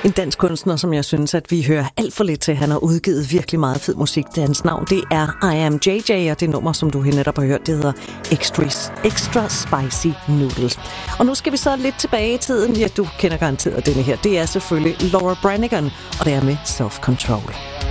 En dansk kunstner, som jeg synes, at vi hører alt for lidt til. Han har udgivet virkelig meget fed musik. Det hans navn, det er I Am JJ, og det nummer, som du netop har hørt, det hedder Extra Spicy Noodles. Og nu skal vi så lidt tilbage i tiden. Ja, du kender garanteret denne her. Det er selvfølgelig Laura Branigan, og det er med Self Control.